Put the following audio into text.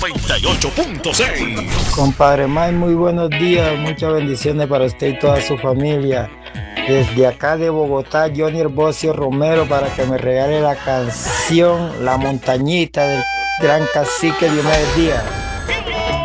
98.6. Compadre Mike, muy buenos días, muchas bendiciones para usted y toda su familia. Desde acá de Bogotá, Johnny Herbocio Romero, para que me regale la canción La Montañita del Gran Cacique Diomedes Díaz.